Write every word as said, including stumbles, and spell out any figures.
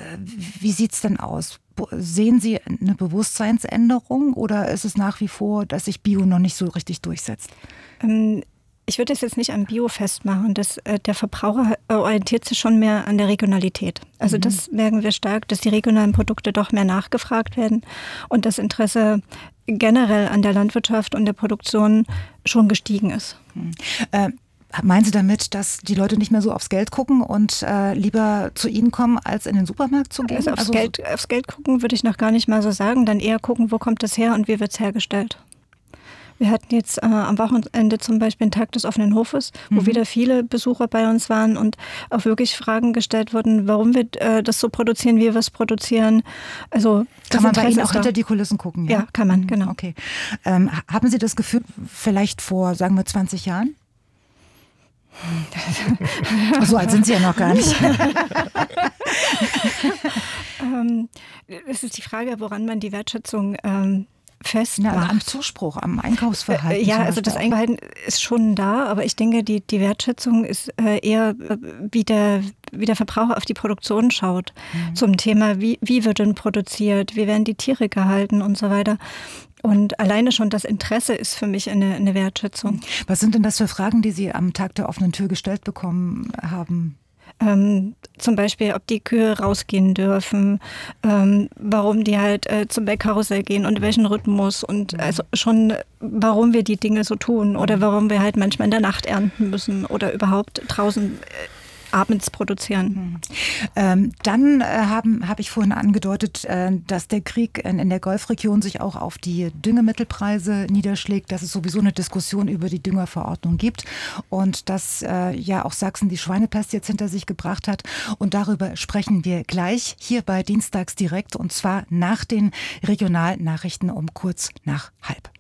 wie sieht es denn aus? Sehen Sie eine Bewusstseinsänderung oder ist es nach wie vor, dass sich Bio noch nicht so richtig durchsetzt? Ähm Ich würde es jetzt nicht am Bio festmachen. Das, äh, der Verbraucher orientiert sich schon mehr an der Regionalität. Also mhm. das merken wir stark, dass die regionalen Produkte doch mehr nachgefragt werden und das Interesse generell an der Landwirtschaft und der Produktion schon gestiegen ist. Mhm. Äh, meinen Sie damit, dass die Leute nicht mehr so aufs Geld gucken und äh, lieber zu Ihnen kommen, als in den Supermarkt zu gehen? Also aufs, also Geld, aufs Geld gucken würde ich noch gar nicht mal so sagen, dann eher gucken, wo kommt das her und wie wird es hergestellt. Wir hatten jetzt äh, am Wochenende zum Beispiel einen Tag des offenen Hofes, wo mhm. wieder viele Besucher bei uns waren und auch wirklich Fragen gestellt wurden, warum wir äh, das so produzieren, wie wir es produzieren. Also kann man bei Ihnen auch hinter die Kulissen gucken? Ja, ja kann man, genau. Okay. Ähm, haben Sie das Gefühl, vielleicht vor, sagen wir, zwanzig Jahren? So alt sind Sie ja noch gar nicht. ähm, es ist die Frage, woran man die Wertschätzung ähm, festmacht. Na, am Zuspruch, am Einkaufsverhalten. Äh, ja, also das Einkaufsverhalten ist schon da, aber ich denke, die, die Wertschätzung ist äh, eher, wie der, wie der Verbraucher auf die Produktion schaut. Mhm. Zum Thema, wie, wie wird denn produziert, wie werden die Tiere gehalten und so weiter. Und alleine schon das Interesse ist für mich eine, eine Wertschätzung. Was sind denn das für Fragen, die Sie am Tag der offenen Tür gestellt bekommen haben? Ähm, zum Beispiel, ob die Kühe rausgehen dürfen, ähm, warum die halt äh, zum Melkkarussell gehen und welchen Rhythmus und also schon, warum wir die Dinge so tun oder warum wir halt manchmal in der Nacht ernten müssen oder überhaupt draußen äh, abends produzieren. Hm. Ähm, dann äh, haben habe ich vorhin angedeutet, äh, dass der Krieg in, in der Golfregion sich auch auf die Düngemittelpreise niederschlägt, dass es sowieso eine Diskussion über die Düngerverordnung gibt und dass äh, ja auch Sachsen die Schweinepest jetzt hinter sich gebracht hat. Und darüber sprechen wir gleich hier bei Dienstags direkt und zwar nach den Regionalnachrichten um kurz nach halb.